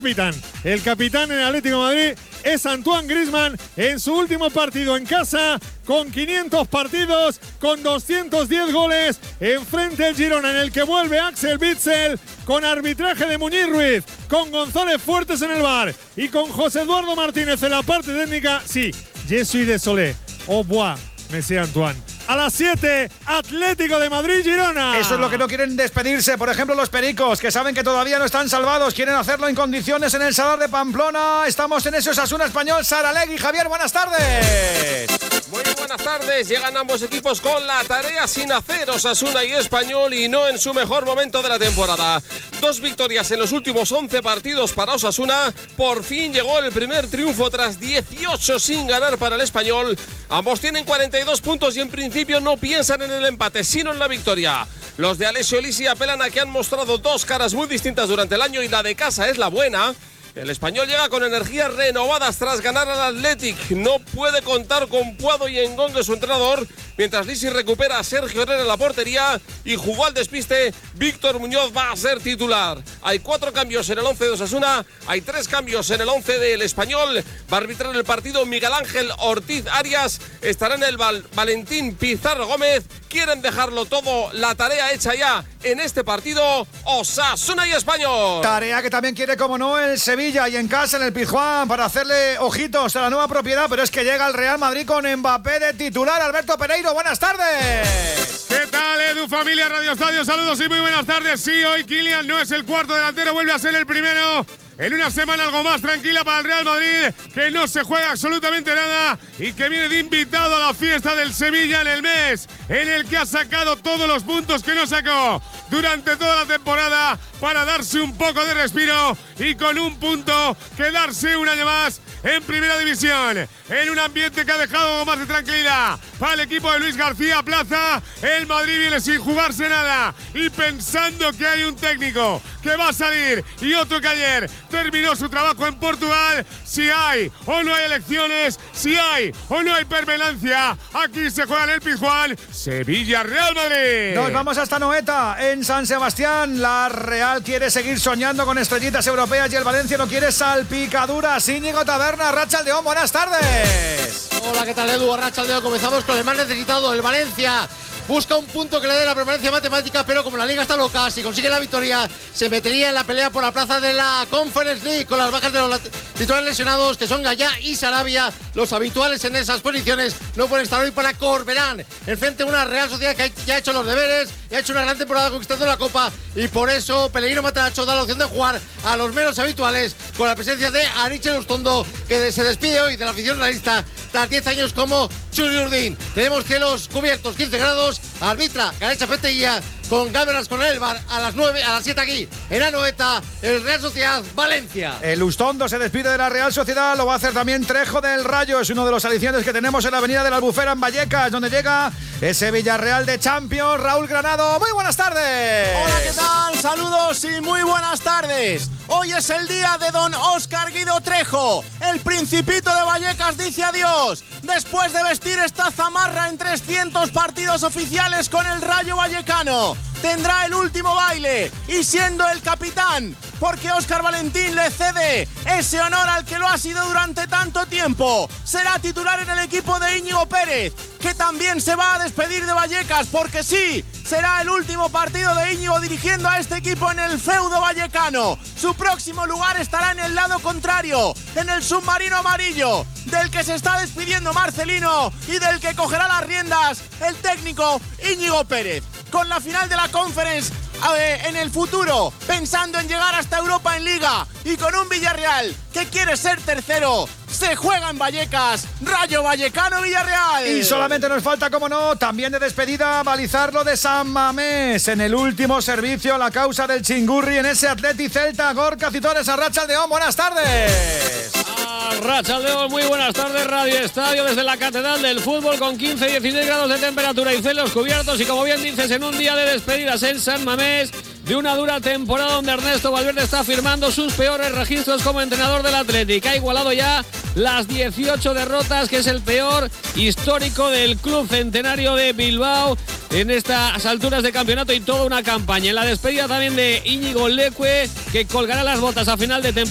El capitán en el Atlético de Madrid es Antoine Griezmann en su último partido en casa, con 500 partidos, con 210 goles, enfrente el Girona, en el que vuelve Axel Witsel, con arbitraje de Muñiz Ruiz, con González Fuertes en el VAR y con José Eduardo Martínez en la parte técnica. Sí, je suis désolé, au revoir, monsieur Antoine. A las 7, Atlético de Madrid-Girona. Eso es lo que no quieren despedirse. Por ejemplo, los pericos, que saben que todavía no están salvados. Quieren hacerlo en condiciones en el Sadar de Pamplona. Estamos en ese Osasuna Español. Saralegui, Javier, buenas tardes. Muy buenas tardes. Llegan ambos equipos con la tarea sin hacer, Osasuna y Español, y no en su mejor momento de la temporada. 2 victorias en los últimos 11 partidos para Osasuna. Por fin llegó el primer triunfo tras 18 sin ganar para el Español. Ambos tienen 42 puntos y en principio no piensan en el empate, sino en la victoria. Los de Alessio Lisi apelan a que han mostrado 2 caras muy distintas durante el año y la de casa es la buena. El Español llega con energías renovadas tras ganar al Athletic. No puede contar con Puado y Engongue, su entrenador, mientras Lisi recupera a Sergio Herrera en la portería y jugó al despiste. Víctor Muñoz va a ser titular. Hay 4 cambios en el 11 de Osasuna, hay 3 cambios en el 11 del Español. Va a arbitrar el partido Miguel Ángel Ortiz Arias. Estará en el Valentín Pizarro Gómez. Quieren dejarlo todo, la tarea hecha ya en este partido, Osasuna y Español. Tarea que también quiere, como no, el Sevilla, y en casa en el Pizjuán, para hacerle ojitos a la nueva propiedad. Pero es que llega el Real Madrid con Mbappé de titular. Alberto Pereiro, buenas tardes. ¿Qué tal, Edu, familia Radio Estadio? Saludos y muy buenas tardes. Sí, hoy Kylian no es el cuarto delantero, vuelve a ser el primero. En una semana algo más tranquila para el Real Madrid, que no se juega absolutamente nada y que viene de invitado a la fiesta del Sevilla en el mes en el que ha sacado todos los puntos que no sacó durante toda la temporada, para darse un poco de respiro y con un punto quedarse un año más en Primera División, en un ambiente que ha dejado más de tranquilidad para el equipo de Luis García Plaza. El Madrid viene sin jugarse nada y pensando que hay un técnico que va a salir y otro que ayer terminó su trabajo en Portugal. Si hay o no hay elecciones, si hay o no hay permanencia, aquí se juega en el Pizjuán. Sevilla-Real Madrid. Nos vamos hasta Noeta, en San Sebastián. La Real quiere seguir soñando con estrellitas europeas y el Valencia no quiere salpicaduras. Íñigo Taberna, Rachaldeón, buenas tardes. Hola, ¿qué tal, Edu? Rachaldeón. Comenzamos con el más necesitado, el Valencia. Busca un punto que le dé la permanencia matemática, pero como la liga está loca, si consigue la victoria, se metería en la pelea por la plaza de la Conference League, con las bajas de los titulares lesionados, que son Gallá y Sarabia. Los habituales en esas posiciones no pueden estar hoy para Corberán. Enfrente una Real Sociedad que ya ha hecho los deberes y ha hecho una gran temporada conquistando la Copa, y por eso Pellegrino Matacho da la opción de jugar a los menos habituales, con la presencia de Ariche Lustondo, que se despide hoy de la afición realista tras 10 años como Churi Urdín. Tenemos cielos cubiertos, 15 grados, arbitra Garecha Peteguía, con cámaras con el VAR a las 9, a las 7 aquí en Anoeta, el Real Sociedad Valencia. El Lustondo se despide de la Real Sociedad, lo va a hacer también Trejo del Rayo. Es uno de los alicientes que tenemos en la avenida de la Albufera en Vallecas, donde llega ese Villarreal de Champions. Raúl Granado, muy buenas tardes. Hola, ¿qué tal? Saludos y muy buenas tardes. Hoy es el día de don Óscar Guido Trejo. El Principito de Vallecas dice adiós después de vestir esta zamarra en 300 partidos oficiales con el Rayo Vallecano. Tendrá el último baile y siendo el capitán, porque Óscar Valentín le cede ese honor al que lo ha sido durante tanto tiempo. Será titular en el equipo de Íñigo Pérez, que también se va a despedir de Vallecas, porque sí, será el último partido de Íñigo dirigiendo a este equipo en el feudo vallecano. Su próximo lugar estará en el lado contrario, en el submarino amarillo, del que se está despidiendo Marcelino y del que cogerá las riendas el técnico Íñigo Pérez. Con la final de la Conference en el futuro, pensando en llegar hasta Europa en Liga, y con un Villarreal que quiere ser tercero, se juega en Vallecas, Rayo Vallecano Villarreal. Y solamente nos falta, como no, también de despedida, balizarlo de San Mamés en el último servicio a la causa del Chingurri en ese Atleti Celta. Gorka Citores, a Rachaldeón, buenas tardes. Rachaldeón, muy buenas tardes. Radio Estadio desde la Catedral del Fútbol, con 15-16 grados de temperatura y cielos cubiertos, y como bien dices, en un día de despedidas en San Mamés de una dura temporada donde Ernesto Valverde está firmando sus peores registros como entrenador del Athletic. Ha igualado ya las 18 derrotas, que es el peor histórico del club centenario de Bilbao en estas alturas de campeonato, y toda una campaña. En la despedida también de Íñigo Leque, que colgará las botas a final de temporada.